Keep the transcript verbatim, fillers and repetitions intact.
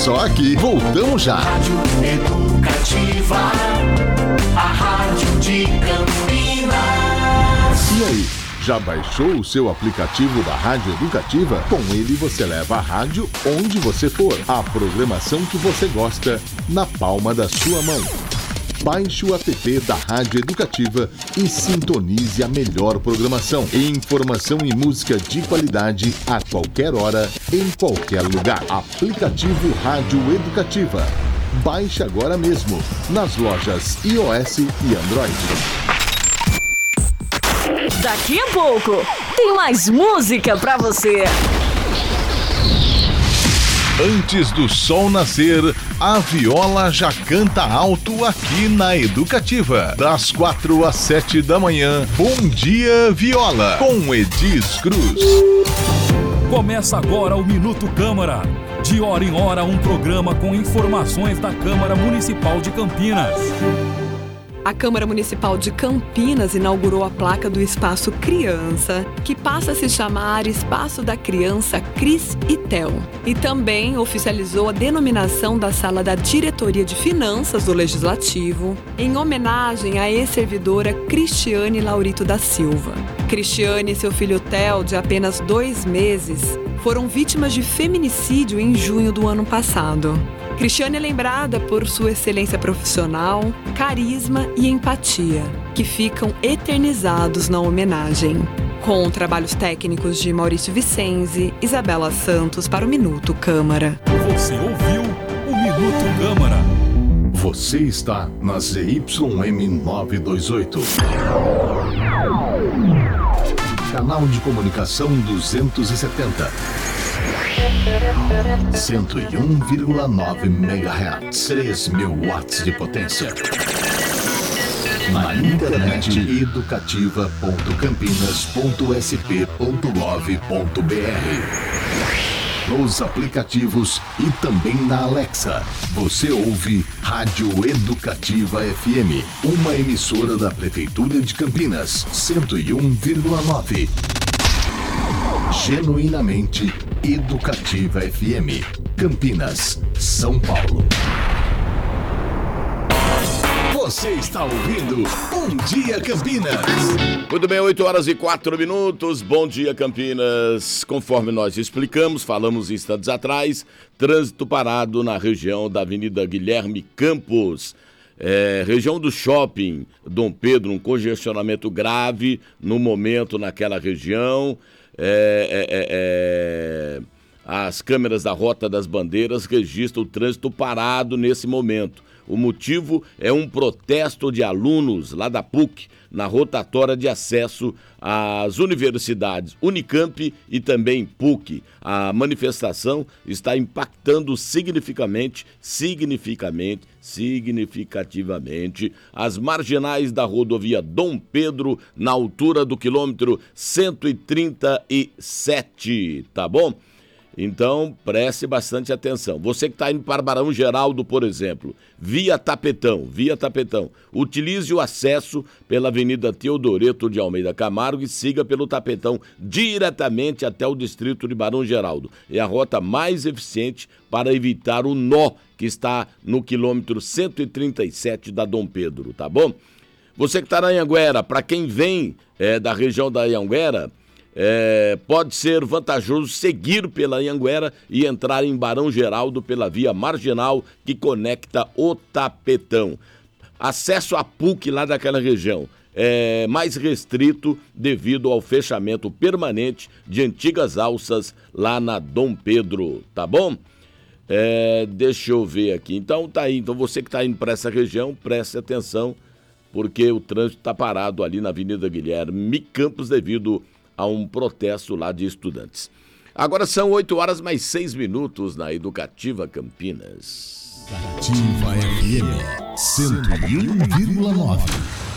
só aqui. Voltamos já. Rádio Educativa, a rádio de Campinas. E aí, já baixou o seu aplicativo da Rádio Educativa? Com ele você leva a rádio onde você for. A programação que você gosta na palma da sua mão. Baixe o app da Rádio Educativa e sintonize a melhor programação. Informação e música de qualidade a qualquer hora, em qualquer lugar. Aplicativo Rádio Educativa. Baixe agora mesmo, nas lojas iOS e Android. Daqui a pouco, tem mais música pra você. Antes do sol nascer, a viola já canta alto aqui na Educativa. Das quatro às sete da manhã, Bom Dia Viola, com Edis Cruz. Começa agora o Minuto Câmara. De hora em hora, um programa com informações da Câmara Municipal de Campinas. A Câmara Municipal de Campinas inaugurou a placa do Espaço Criança, que passa a se chamar Espaço da Criança Cris e Tel. E também oficializou a denominação da Sala da Diretoria de Finanças do Legislativo, em homenagem à ex-servidora Cristiane Laurito da Silva. Cristiane e seu filho Tel, de apenas dois meses, foram vítimas de feminicídio em junho do ano passado. Cristiane é lembrada por sua excelência profissional, carisma e empatia, que ficam eternizados na homenagem. Com trabalhos técnicos de Maurício Vicenzi, Isabela Santos para o Minuto Câmara. Você ouviu o Minuto Câmara. Você está na Z Y M novecentos e vinte e oito. Canal de comunicação duzentos e setenta. cento e um vírgula nove megahertz, três mil watts de potência. Na internet, educativa ponto campinas ponto s p ponto gov ponto b r. Nos aplicativos e também na Alexa. Você ouve Rádio Educativa F M, uma emissora da Prefeitura de Campinas, cento e um vírgula nove. Genuinamente Educativa F M, Campinas, São Paulo. Você está ouvindo Bom Dia Campinas. Muito bem, oito horas e quatro minutos. Bom dia, Campinas. Conforme nós explicamos, falamos instantes atrás, trânsito parado na região da Avenida Guilherme Campos. É, região do shopping Dom Pedro, um congestionamento grave no momento naquela região. É, é, é, é, as câmeras da Rota das Bandeiras registram o trânsito parado nesse momento. O motivo é um protesto de alunos lá da P U C, na rotatória de acesso às universidades Unicamp e também P U C. A manifestação está impactando significativamente, significativamente, significativamente as marginais da rodovia Dom Pedro, na altura do quilômetro cento e trinta e sete, tá bom? Então, preste bastante atenção. Você que está indo para Barão Geraldo, por exemplo, via Tapetão, via Tapetão, utilize o acesso pela Avenida Teodoreto de Almeida Camargo e siga pelo Tapetão diretamente até o distrito de Barão Geraldo. É a rota mais eficiente para evitar o nó que está no quilômetro cento e trinta e sete da Dom Pedro, tá bom? Você que está na Anhanguera, para quem vem é, da região da Anhanguera, É, pode ser vantajoso seguir pela Anhanguera e entrar em Barão Geraldo pela via marginal que conecta o Tapetão. Acesso à P U C lá daquela região é mais restrito devido ao fechamento permanente de antigas alças lá na Dom Pedro, tá bom? É, deixa eu ver aqui. Então tá aí. Então você que está indo para essa região, preste atenção, porque o trânsito está parado ali na Avenida Guilherme Campos devido a um protesto lá de estudantes. Agora são oito horas mais seis minutos na Educativa Campinas. Educativa F M cento e um vírgula nove.